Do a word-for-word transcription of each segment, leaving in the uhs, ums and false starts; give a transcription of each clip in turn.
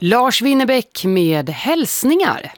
Lars Winnerbäck med hälsningar.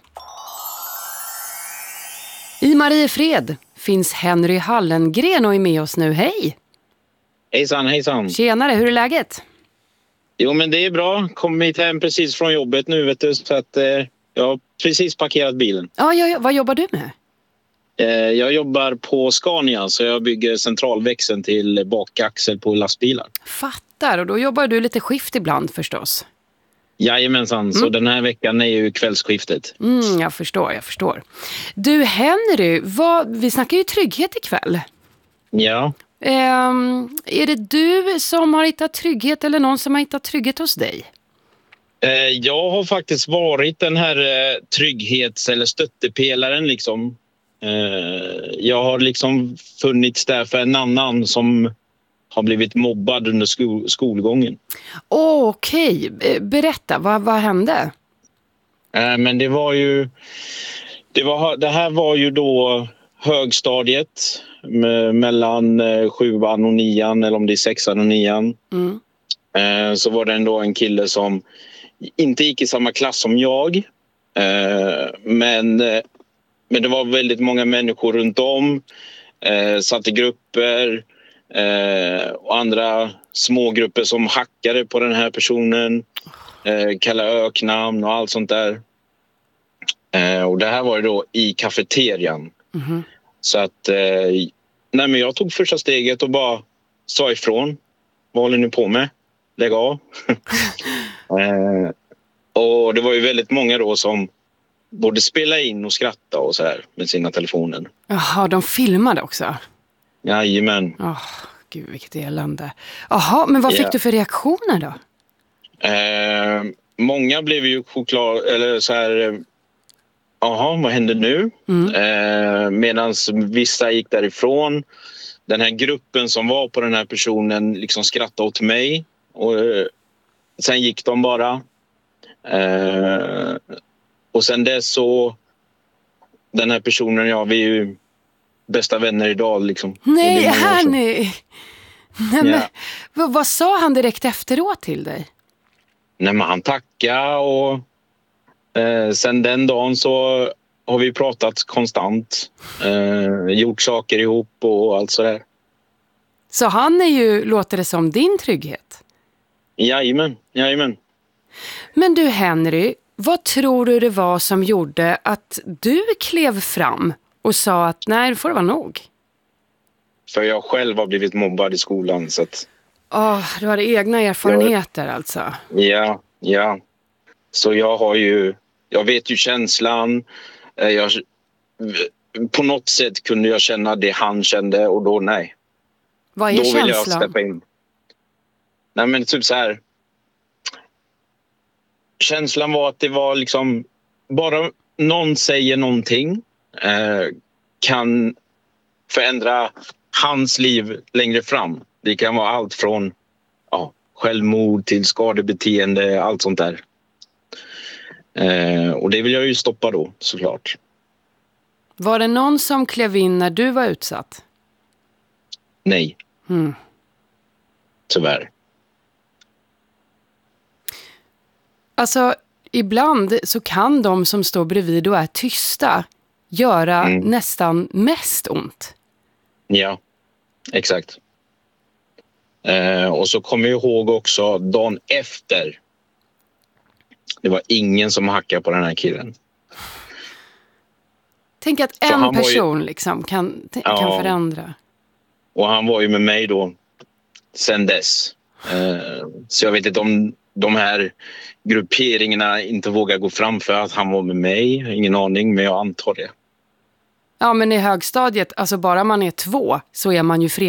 I Mariefred finns Henry Hallengren och är med oss nu. Hej! Hejsan, hejsan. Tjenare, hur är läget? Jo, men det är bra. Kom hit hem precis från jobbet nu, vet du. Så att eh, jag har precis parkerat bilen. Ja, ja, ja, vad jobbar du med? Eh, jag jobbar på Scania, så jag bygger centralväxeln till bakaxel på lastbilar. Fattar, och då jobbar du lite skift ibland förstås. Jajamensan, mm. Så den här veckan är ju kvällsskiftet. Mm, jag förstår, jag förstår. Du Henry, vad, vi snackar ju trygghet ikväll. Ja. Um, är det du som har hittat trygghet eller någon som har hittat trygghet hos dig? Eh, jag har faktiskt varit den här eh, trygghets- eller stöttepelaren liksom. Eh, jag har liksom funnits där för en annan som har blivit mobbad under skol- skolgången. Oh, okej, okay. Berätta, vad, vad hände? Eh, men det var ju... Det, var, det här var ju då högstadiet med, mellan eh, sjuan och nian, eller om det är sexan och nian. Mm. Eh, så var det ändå en kille som inte gick i samma klass som jag. Eh, men, eh, men det var väldigt många människor runt om. Eh, satt i grupper eh, och andra smågrupper som hackade på den här personen. Eh, kallade öknamn och allt sånt där. Eh, och det här var ju då i kafeterian. Mm-hmm. Så att eh, nej, men jag tog första steget och bara sa ifrån. Vad håller ni på med? Lägg av. eh, och det var ju väldigt många då som både spela in och skratta och så här med sina telefoner. Jaha, de filmade också? Jajamän. Åh, gud vilket elände. Jaha, men vad fick yeah. du för reaktioner då? Eh, många blev ju choklad, eller så här... Jaha, vad händer nu? Mm. Eh, Medan vissa gick därifrån. Den här gruppen som var på den här personen liksom skrattade åt mig. Och eh, sen gick de bara. Eh, och sen dess så... Den här personen, ja, vi är ju bästa vänner idag. Liksom. Nej, Hanny! Nej, men, yeah. vad, vad sa han direkt efteråt till dig? Nej, men han tackade och... Eh, sen den dagen så har vi pratat konstant. Eh, gjort saker ihop och allt sådär. Så han är ju, låter det som, din trygghet? Jajamän, jajamän. Men du Henry, vad tror du det var som gjorde att du klev fram och sa att nej, det får det vara nog? För jag själv har blivit mobbad i skolan. Så att... oh, du hade egna erfarenheter jag... alltså? Ja, ja. Så jag har ju... Jag vet ju känslan. Jag, på något sätt kunde jag känna det han kände och då nej. Vad är då känslan? Vill jag steppa in. Nej, men typ så här. Känslan var att det var liksom bara någon säger någonting eh, kan förändra hans liv längre fram. Det kan vara allt från ja, självmord till skadebeteende, allt sånt där. Eh, och det vill jag ju stoppa då, såklart. Var det någon som klev in när du var utsatt? Nej. Mm. Tyvärr. Alltså, ibland så kan de som står bredvid och är tysta göra mm. nästan mest ont. Ja, exakt. Eh, och så kommer jag ihåg också dagen efter. Det var ingen som hackade på den här killen. Tänk att en person ju, liksom kan, t- ja, kan förändra. Och han var ju med mig då sen dess. Eh, så jag vet inte om de här grupperingarna inte vågar gå fram för att han var med mig. Ingen aning, men jag antar det. Ja, men i högstadiet, alltså bara man är två så är man ju fred.